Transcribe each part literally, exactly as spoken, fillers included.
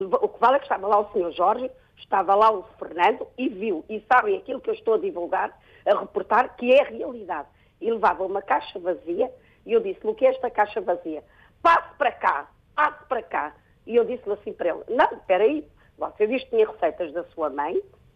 O que vale é que estava lá o senhor Jorge, estava lá o Fernando e viu, e sabem aquilo que eu estou a divulgar, a reportar, que é a realidade. E levava uma caixa vazia, e eu disse-lhe, o que é esta caixa vazia? Passe para cá, passe para cá. E eu disse-lhe assim para ele, não, espera aí, você disse que tinha receitas da sua mãe,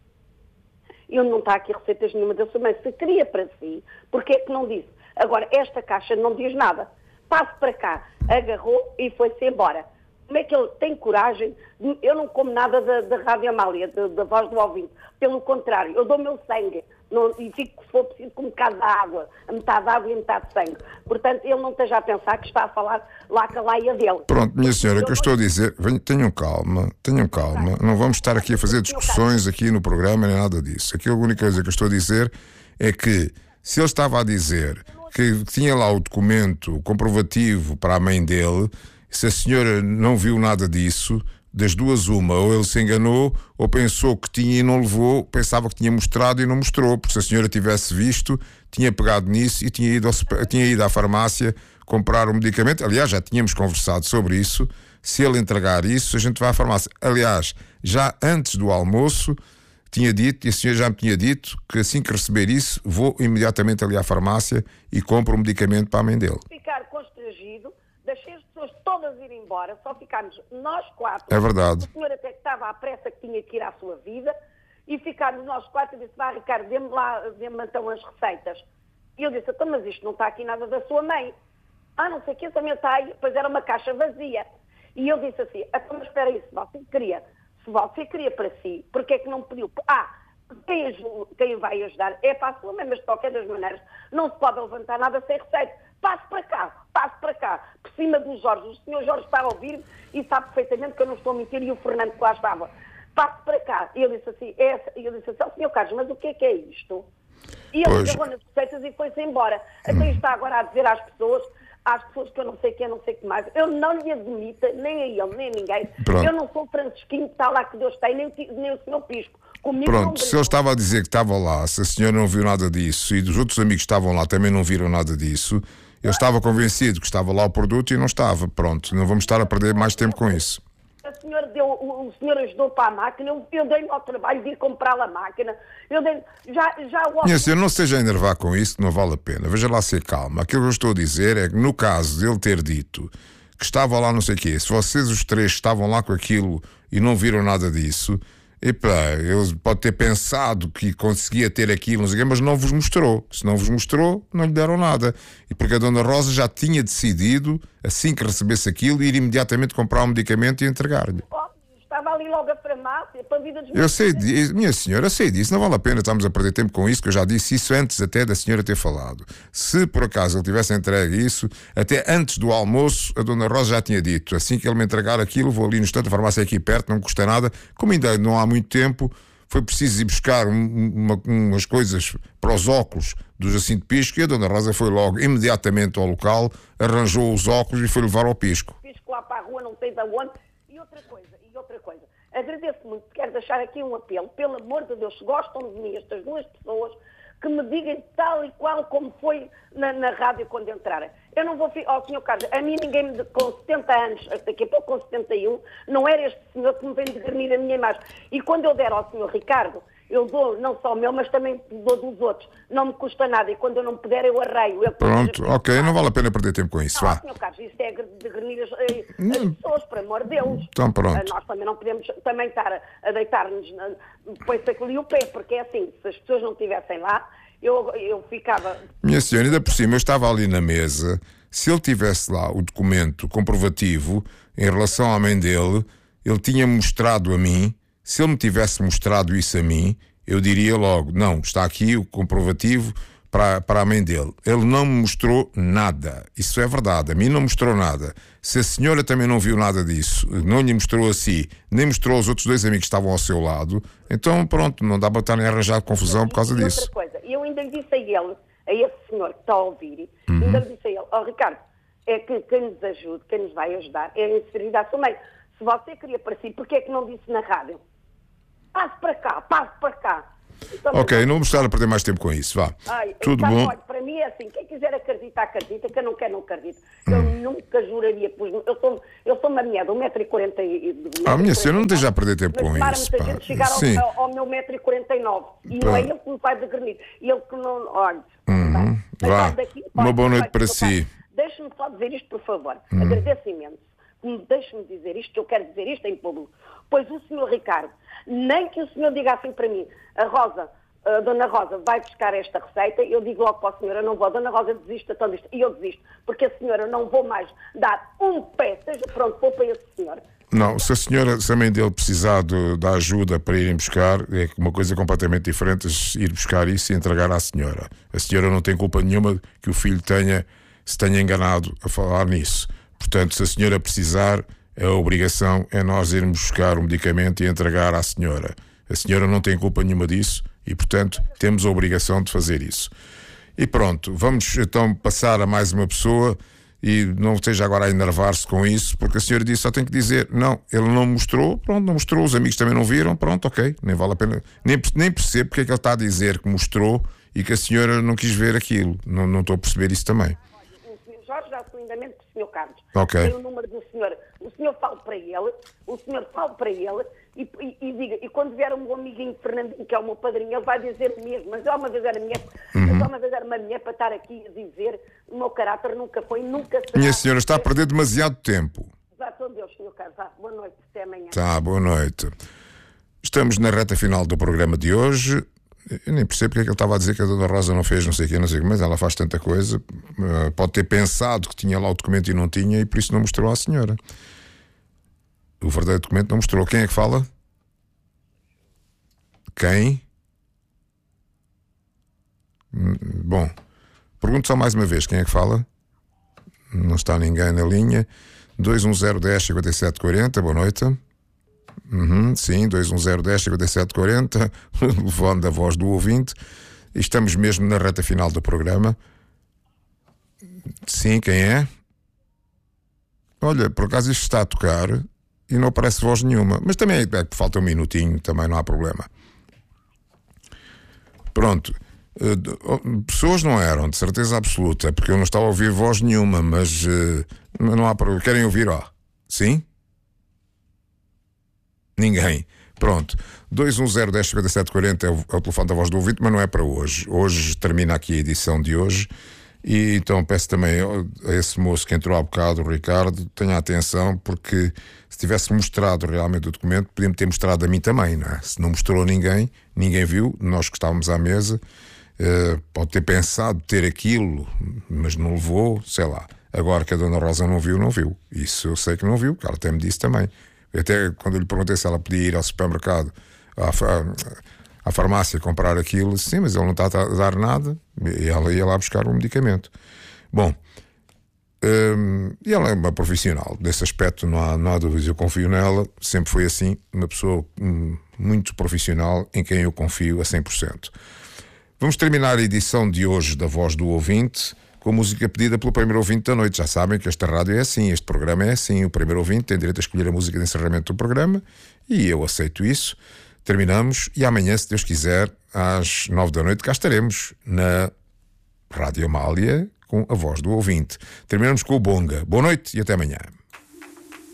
e não está aqui receitas nenhuma da sua mãe. Se queria para si, porque é que não disse? Agora, esta caixa não diz nada. Passe para cá. Agarrou e foi-se embora. Como é que ele tem coragem? Eu não como nada da, da Rádio Amália, da, da voz do ouvinte. Pelo contrário, eu dou o meu sangue. Não, e fico, se for preciso, com metade da água. A metade da água e a metade de sangue. Portanto, ele não esteja a pensar que está a falar lá com a laia dele. Pronto, minha senhora, o que eu estou a dizer, venham, tenham calma, tenham calma. Não vamos estar aqui a fazer discussões aqui no programa, nem nada disso. Aqui a única coisa que eu estou a dizer é que, se ele estava a dizer que tinha lá o documento comprovativo para a mãe dele, se a senhora não viu nada disso, das duas uma, ou ele se enganou, ou pensou que tinha e não levou, pensava que tinha mostrado e não mostrou, porque se a senhora tivesse visto, tinha pegado nisso e tinha ido, ao, tinha ido à farmácia comprar um medicamento. Aliás, já tínhamos conversado sobre isso. Se ele entregar isso, a gente vai à farmácia. Aliás, já antes do almoço, tinha dito, e a senhora já me tinha dito, que assim que receber isso, vou imediatamente ali à farmácia e compro um medicamento para a mãe dele. Ficar constrangido, deixei as pessoas todas ir embora, só ficámos nós quatro. É verdade. O senhor até que estava à pressa que tinha que ir à sua vida, e ficámos nós quatro e disse, vá Ricardo, dê-me lá, dê-me então as receitas. E eu disse, então, mas isto não está aqui nada da sua mãe. Ah, não sei o que, também está aí, pois era uma caixa vazia. E eu disse assim, então, mas espera aí, se você queria, se você queria para si, porque é que não pediu? Ah, quem, quem vai ajudar é para a sua mãe, mas de qualquer das maneiras não se pode levantar nada sem receita. Passe para cá, passe para cá, por cima do Jorge. O senhor Jorge está a ouvir e sabe perfeitamente que eu não estou a mentir, e o Fernando que lá estava. Passe para cá. E ele disse assim, é, e eu disse assim, oh, senhor Carlos, mas o que é que é isto? E ele Pois. agarrou nas receitas e foi-se embora. Até está agora a dizer às pessoas, às pessoas que eu não sei quem, não sei o que mais. Eu não lhe admito, nem a ele, nem a ninguém. Pronto. Eu não sou Francisquinho, está lá que Deus tem, nem, nem o senhor Pisco. Comigo Pronto, não se brincam. ele estava a dizer que estava lá, se a senhora não viu nada disso e dos outros amigos que estavam lá também não viram nada disso, eu estava convencido que estava lá o produto e não estava. Pronto, não vamos estar a perder mais tempo com isso. A senhora deu, o, o senhor ajudou para a máquina, eu, eu dei-lhe ao trabalho de ir comprar a máquina. Eu dei já, já o... Minha senhora, não se esteja a enervar com isso, não vale a pena. Veja lá ser calma. Aquilo que eu estou a dizer é que no caso de ele ter dito que estava lá não sei o quê, se vocês os três estavam lá com aquilo e não viram nada disso, epá, ele pode ter pensado que conseguia ter aquilo, não sei o quê, mas não vos mostrou. Se não vos mostrou, não lhe deram nada. E porque a Dona Rosa já tinha decidido, assim que recebesse aquilo, ir imediatamente comprar um medicamento e entregar-lhe. Estava ali logo a farmácia, para a vida dos Eu meus sei, filhos. di- minha senhora, eu sei disso, não vale a pena estarmos a perder tempo com isso, que eu já disse isso antes até da senhora ter falado. Se por acaso ele tivesse entregue isso, até antes do almoço, a Dona Rosa já tinha dito, assim que ele me entregar aquilo, vou ali no estante, a farmácia aqui perto, não me custa nada, como ainda não há muito tempo, foi preciso ir buscar um- uma- umas coisas para os óculos do Jacinto Pisco, e a Dona Rosa foi logo, imediatamente ao local, arranjou os óculos e foi levar ao Pisco. Pisco lá para a rua, não sei de onde. E outra coisa, e outra coisa. Agradeço muito, quero deixar aqui um apelo, pelo amor de Deus, se gostam de mim, estas duas pessoas, que me digam tal e qual como foi na, na rádio quando entrarem. Eu não vou... Ó, oh, senhor Carlos, a mim ninguém me... Com setenta anos, daqui a pouco com setenta e um, não era este senhor que me vem degranir a minha imagem. E quando eu der ao senhor Ricardo, eu dou não só o meu, mas também dou dos outros. Não me custa nada. E quando eu não puder, eu arreio. Eu Pronto, ok, não vale a pena perder tempo com isso, Não, vá. senhor Carlos, isso é degranir as, as pessoas, por amor de Deus. Então pronto. Nós também não podemos também estar a, a deitar-nos, põe-se ali o pé, porque é assim, se as pessoas não estivessem lá, eu, eu ficava... Minha senhora, ainda por cima, eu estava ali na mesa, se ele tivesse lá o documento comprovativo em relação à mãe dele, ele tinha mostrado a mim, se ele me tivesse mostrado isso a mim, eu diria logo, não, está aqui o comprovativo para, para a mãe dele. Ele não me mostrou nada, isso é verdade, a mim não mostrou nada. Se a senhora também não viu nada disso, não lhe mostrou a si, nem mostrou aos outros dois amigos que estavam ao seu lado, então pronto, não dá para estar nem a arranjar confusão por causa e disso. outra coisa, eu ainda lhe disse a ele, a esse senhor que está a ouvir, Uhum. ainda lhe disse a ele, ó oh, Ricardo, é que quem nos ajude, quem nos vai ajudar, é a inseguridade da sua mãe. Se você queria para si, porquê é que não disse na rádio? Passe para cá, passe para cá. Ok, não vamos estar a perder mais tempo com isso, vá. Ai, Tudo então, bom? Olha, para mim é assim, quem quiser acreditar, acredita, quem não quer, não acredita. Eu Hum. nunca juraria, pois eu sou, eu sou uma mulher de um metro e quarenta e nove. Ah, minha senhora, não esteja a perder tempo com mas isso, muita pá. gente chegar Sim. ao, ao meu metro e quarenta e nove. E Pá. não é ele que me vai degrenir. Ele que não... Olha... Uhum. Mas Vá. olha, daqui, Uma olha, boa noite vai, para desculpa, si. Deixe-me só dizer isto, por favor. Hum. Agradeço imenso. Deixe-me dizer isto, que eu quero dizer isto em público. Pois o senhor Ricardo, nem que o senhor diga assim para mim, a Rosa, a Dona Rosa vai buscar esta receita, eu digo logo para a senhora, não vou, a Dona Rosa desista então disto, e eu desisto, porque a senhora não vou mais dar um pé, seja pronto, vou para esse senhor. Não, se a senhora, se a mãe dele precisar de, da ajuda para irem buscar, é uma coisa completamente diferente ir buscar isso e entregar à senhora. A senhora não tem culpa nenhuma que o filho tenha, se tenha enganado a falar nisso. Portanto, se a senhora precisar, a obrigação é nós irmos buscar o medicamento e entregar à senhora. A senhora não tem culpa nenhuma disso e, portanto, temos a obrigação de fazer isso. E pronto, vamos então passar a mais uma pessoa e não esteja agora a enervar-se com isso, porque a senhora disse, só tem que dizer, não, ele não mostrou, pronto, não mostrou, os amigos também não viram, pronto, ok, nem vale a pena, nem, nem percebo porque é que ele está a dizer que mostrou e que a senhora não quis ver aquilo, não, não estou a perceber isso também. O senhor Jorge já sou lindamente com o senhor Carlos. Ok. Tem o número do senhor. O senhor fala para ele, o senhor fala para ele e, e, e diga, e quando vier o meu amiguinho Fernandinho, que é o meu padrinho, ele vai dizer o mesmo, mas eu uma vez era mulher, Uhum. mas eu uma vez era uma mulher para estar aqui a dizer o meu caráter nunca foi, nunca será. Minha senhora está a perder demasiado tempo. Vá com Deus, senhor Carlos. Vá, boa noite, até amanhã. Tá, boa noite. Estamos na reta final do programa de hoje. Eu nem percebo porque é que ele estava a dizer que a Dona Rosa não fez não sei o quê, não sei o quê, mas ela faz tanta coisa. Uh, pode ter pensado que tinha lá o documento e não tinha e por isso não mostrou à senhora. O verdadeiro documento não mostrou. Quem é que fala? Quem? Hum, Bom, pergunto só mais uma vez. Quem é que fala? Não está ninguém na linha. dois um zero, dez, cinquenta e sete, quarenta. Boa noite. Uhum, sim, dois um zero, dez, cinquenta e sete, quarenta. Telefone da voz do ouvinte. E estamos mesmo na reta final do programa. Sim, quem é? Olha, por acaso isto está a tocar e não aparece voz nenhuma. Mas também é que falta um minutinho, também não há problema. Pronto. Uh, pessoas não eram, de certeza absoluta, porque eu não estava a ouvir voz nenhuma, mas uh, não há problema. Querem ouvir, ó? Sim? Ninguém. Pronto. dois um zero, dez, cinquenta e sete, quarenta é o, é o telefone da voz do ouvinte, mas não é para hoje. Hoje termina aqui a edição de hoje. E então peço também a esse moço que entrou há bocado, o Ricardo, tenha atenção, porque se tivesse mostrado realmente o documento, podíamos ter mostrado a mim também, não é? Se não mostrou a ninguém, ninguém viu, nós que estávamos à mesa, uh, pode ter pensado ter aquilo, mas não levou, sei lá. Agora que a Dona Rosa não viu, não viu. Isso eu sei que não viu, porque ela até me disse também. Até quando eu lhe perguntei se ela podia ir ao supermercado, à, à farmácia, comprar aquilo, sim, mas ele não está a dar nada, e ela ia lá buscar um medicamento. Bom, hum, e ela é uma profissional, desse aspecto não há, não há dúvidas, eu confio nela, sempre foi assim, uma pessoa hum, muito profissional, em quem eu confio a cem por cento. Vamos terminar a edição de hoje da Voz do Ouvinte com a música pedida pelo primeiro ouvinte da noite. Já sabem que esta rádio é assim, este programa é assim. O primeiro ouvinte tem direito a escolher a música de encerramento do programa e eu aceito isso. Terminamos e amanhã, se Deus quiser, às nove da noite, cá estaremos na Rádio Amália com a Voz do Ouvinte. Terminamos com o Bonga. Boa noite e até amanhã.